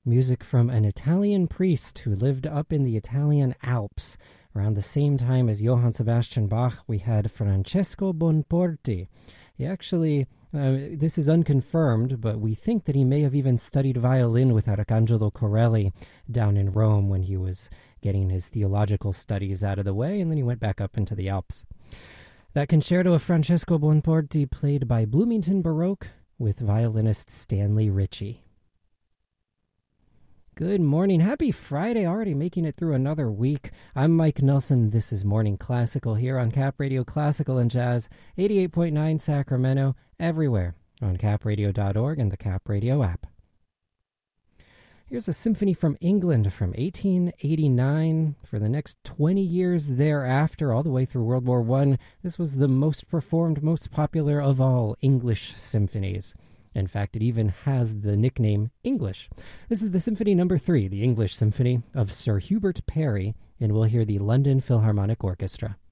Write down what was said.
Music from an Italian priest who lived up in the Italian Alps. Around the same time as Johann Sebastian Bach, we had Francesco Bonporti. He actually, this is unconfirmed, but we think that he may have even studied violin with Arcangelo Corelli down in Rome when he was getting his theological studies out of the way, and then he went back up into the Alps. That concerto of Francesco Bonporti played by Bloomington Baroque with violinist Stanley Ritchie. Good morning. Happy Friday, already making it through another week. I'm Mike Nelson. This is Morning Classical here on Cap Radio Classical and Jazz, 88.9 Sacramento, everywhere on capradio.org and the Cap Radio app. Here's a symphony from England from 1889. For the next 20 years thereafter, all the way through World War I, this was the most performed, most popular of all English symphonies. In fact, it even has the nickname English. This is the Symphony No. 3, the English Symphony of Sir Hubert Parry, and we'll hear the London Philharmonic Orchestra.